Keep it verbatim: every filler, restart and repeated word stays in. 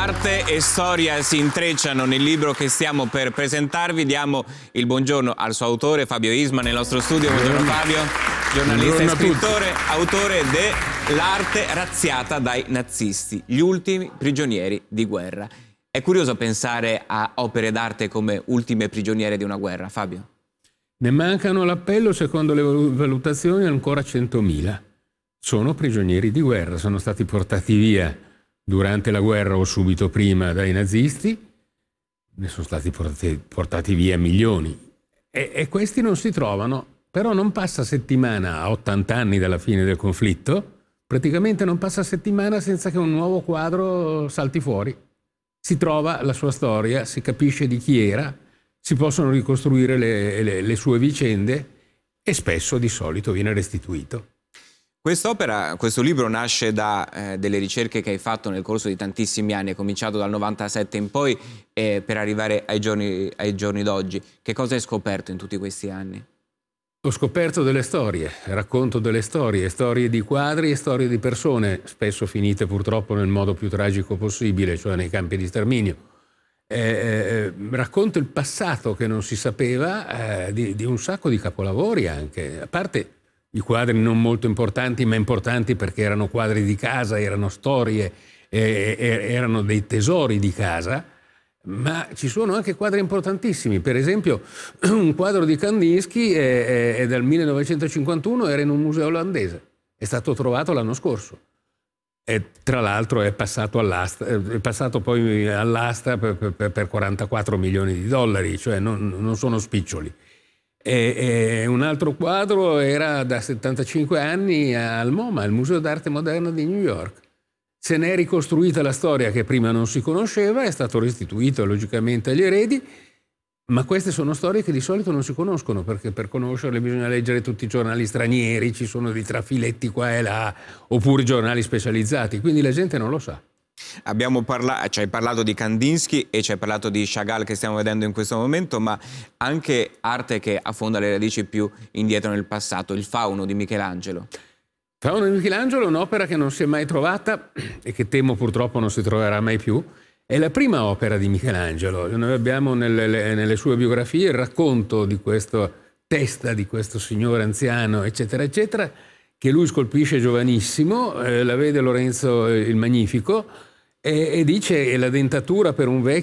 Arte e storia si intrecciano nel libro che stiamo per presentarvi. Diamo il buongiorno al suo autore, Fabio Isma, nel nostro studio. Buongiorno Fabio, giornalista e scrittore, autore de L'arte razziata dai nazisti, gli ultimi prigionieri di guerra. È curioso pensare a opere d'arte come ultime prigioniere di una guerra, Fabio? Ne mancano all'appello, secondo le valutazioni, ancora centomila. Sono prigionieri di guerra, sono stati portati via durante la guerra o subito prima dai nazisti, ne sono stati portati, portati via milioni e, e questi non si trovano. Però non passa settimana, a ottanta anni dalla fine del conflitto, praticamente non passa settimana senza che un nuovo quadro salti fuori. Si trova la sua storia, si capisce di chi era, si possono ricostruire le, le, le sue vicende e spesso di solito viene restituito. Quest'opera, questo libro nasce da eh, delle ricerche che hai fatto nel corso di tantissimi anni, è cominciato dal novantasette in poi eh, per arrivare ai giorni, ai giorni d'oggi. Che cosa hai scoperto in tutti questi anni? Ho scoperto delle storie, racconto delle storie, storie di quadri e storie di persone, spesso finite purtroppo nel modo più tragico possibile, cioè nei campi di sterminio. Eh, eh, racconto il passato che non si sapeva eh, di, di un sacco di capolavori anche, a parte i quadri non molto importanti, ma importanti perché erano quadri di casa, erano storie, eh, eh, erano dei tesori di casa, ma ci sono anche quadri importantissimi. Per esempio, un quadro di Kandinsky è, è del millenovecentocinquantuno, era in un museo olandese, è stato trovato l'anno scorso. E tra l'altro è passato all'asta, è passato poi all'asta per, per, per quarantaquattro milioni di dollari, cioè non, non sono spiccioli. E, e un altro quadro era da settantacinque anni al MoMA, il Museo d'Arte Moderna di New York. Se ne è ricostruita la storia che prima non si conosceva, è stato restituito logicamente agli eredi, ma queste sono storie che di solito non si conoscono, perché per conoscerle bisogna leggere tutti i giornali stranieri, ci sono dei trafiletti qua e là, oppure giornali specializzati, quindi la gente non lo sa. Abbiamo parlato, ci hai parlato di Kandinsky e ci hai parlato di Chagall che stiamo vedendo in questo momento, ma anche arte che affonda le radici più indietro nel passato, il Fauno di Michelangelo. Fauno di Michelangelo è un'opera che non si è mai trovata e che temo purtroppo non si troverà mai più. È la prima opera di Michelangelo. Noi abbiamo nelle, nelle sue biografie il racconto di questa testa di questo signore anziano, eccetera, eccetera, che lui scolpisce giovanissimo, eh, la vede Lorenzo il Magnifico, e, e dice che la dentatura per un vecchio